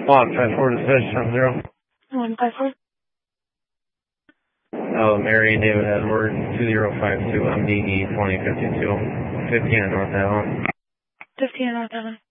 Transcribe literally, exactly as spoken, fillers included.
One five four to seven seven zero. One five four. Oh, Mary David Edward two zero five two M D E twenty fifty two. Fifteen North Island. Fifteen North Island.